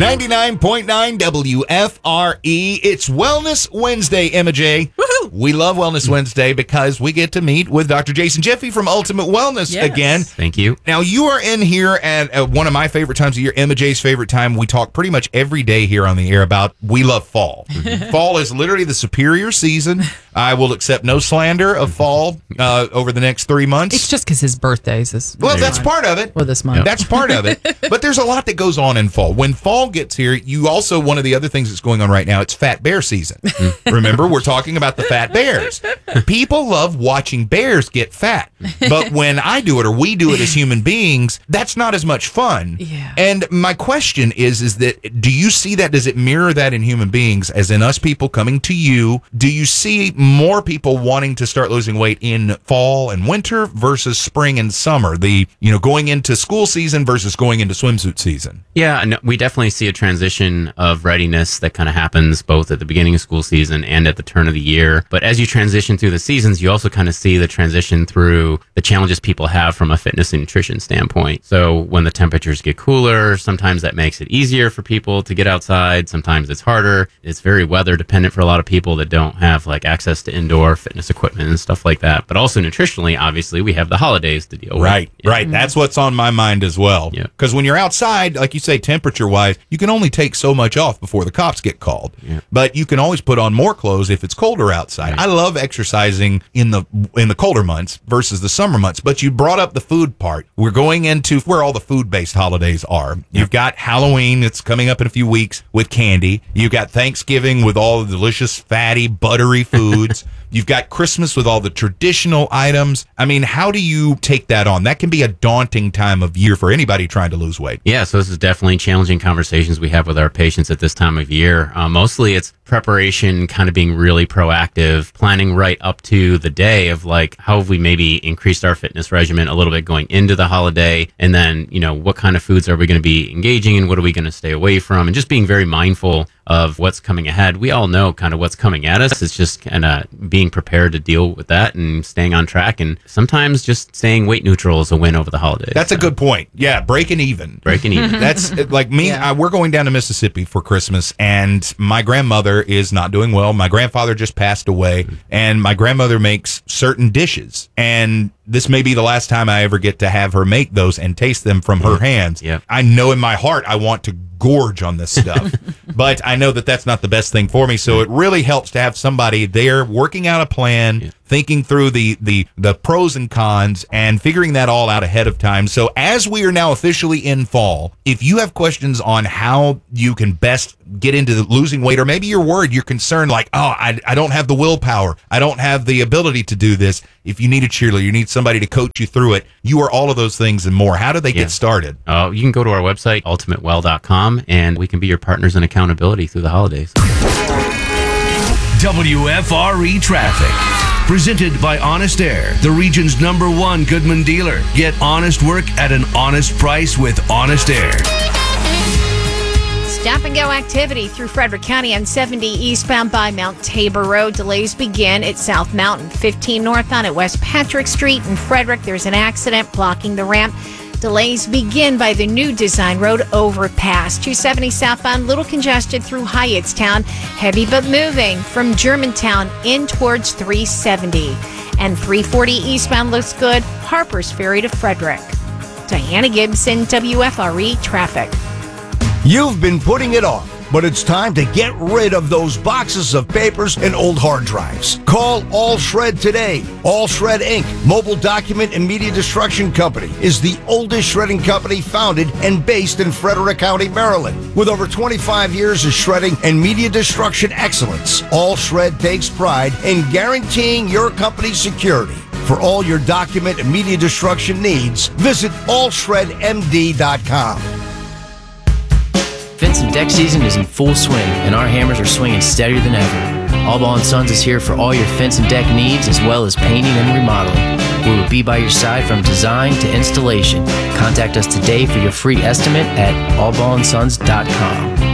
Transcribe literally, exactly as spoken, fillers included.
ninety-nine point nine W F R E. It's Wellness Wednesday, Emma J. Woohoo! We love Wellness Wednesday because we get to meet with Doctor Jason Jeffy from Ultimate Wellness Yes. again. Thank you. Now, you are in here at uh, one of my favorite times of year, Emma J's favorite time. We talk pretty much every day here on the air about we love fall. Fall is literally the superior season. I will accept no slander of fall uh, over the next three months. It's just because his birthday's is Well, that's part of it. Well, this month. That's part of it. But there's a lot that goes on in fall. When fall gets here, you also, one of the other things that's going on right now, it's fat bear season. Remember, we're talking about the fat bears. People love watching bears get fat. But when I do it or we do it as human beings, that's not as much fun. Yeah. And my question is, is that, do you see that? Does it mirror that in human beings, as in us people coming to you? Do you see more people wanting to start losing weight in fall and winter versus spring and summer? The, you know, going into school season versus going into swimsuit season. Yeah, no, we definitely see a transition of readiness that kind of happens both at the beginning of school season and at the turn of the year. But as you transition through the seasons, you also kind of see the transition through the challenges people have from a fitness and nutrition standpoint. So when the temperatures get cooler, sometimes that makes it easier for people to get outside. Sometimes it's harder. It's very weather dependent for a lot of people that don't have like access to indoor fitness equipment and stuff like that. But also nutritionally, obviously, we have the holidays to deal with. Right, Yeah. right. That's what's on my mind as well. Yeah. Because when you're outside, like you say, temperature-wise, you can only take so much off before the cops get called. Yeah. But you can always put on more clothes if it's colder outside. Right. I love exercising in the in the colder months versus the summer months. But you brought up the food part. We're going into where all the food-based holidays are. You've got Halloween. It's coming up in a few weeks with candy. You've got Thanksgiving with all the delicious, fatty, buttery foods. You've got Christmas with all the traditional items. I mean, how do you take that on? That can be a daunting time of year for anybody trying to lose weight. Yeah, so this is definitely challenging conversations we have with our patients at this time of year. Uh, mostly it's preparation, kind of being really proactive, planning right up to the day of like, how have we maybe increased our fitness regimen a little bit going into the holiday? And then, you know, what kind of foods are we going to be engaging in? What are we going to stay away from? And just being very mindful of what's coming ahead. We all know kind of what's coming at us. It's just kind of being prepared to deal with that and staying on track. And sometimes just staying weight neutral is a win over the holidays. That's a good point. Yeah, breaking even. Breaking even. That's like me. Yeah. I, we're going down to Mississippi for Christmas, and my grandmother is not doing well. My grandfather just passed away, and my grandmother makes certain dishes, and this may be the last time I ever get to have her make those and taste them from her hands. Yeah. I know in my heart I want to gorge on this stuff, but I know that that's not the best thing for me. So it really helps to have somebody there working out a plan, Yeah. thinking through the, the, the pros and cons and figuring that all out ahead of time. So as we are now officially in fall, if you have questions on how you can best get into the losing weight, or maybe you're worried, you're concerned like, oh, I, I don't have the willpower, I don't have the ability to do this. If you need a cheerleader, you need somebody to coach you through it, you are all of those things and more. How do they Yeah. get started? Uh, you can go to our website, ultimate well dot com, and we can be your partners in accountability through the holidays. W F R E Traffic. Presented by Honest Air, the region's number one Goodman dealer. Get honest work at an honest price with Honest Air. Stop and go activity through Frederick County on seventy eastbound by Mount Tabor Road. Delays begin at South Mountain. fifteen northbound at West Patrick Street in Frederick. There's an accident blocking the ramp. Delays begin by the new Design Road overpass. two seventy southbound, little congested through Hyattstown. Heavy but moving from Germantown in towards three seventy. And three forty eastbound looks good. Harper's Ferry to Frederick. Diana Gibson, W F R E Traffic. You've been putting it off, but it's time to get rid of those boxes of papers and old hard drives. Call All Shred today. All Shred Incorporated, mobile document and media destruction company, is the oldest shredding company founded and based in Frederick County, Maryland. With over twenty-five years of shredding and media destruction excellence, All Shred takes pride in guaranteeing your company's security. For all your document and media destruction needs, visit all shred m d dot com. Fence and deck season is in full swing, and our hammers are swinging steadier than ever. Allball and Sons is here for all your fence and deck needs, as well as painting and remodeling. We will be by your side from design to installation. Contact us today for your free estimate at all ball and sons dot com.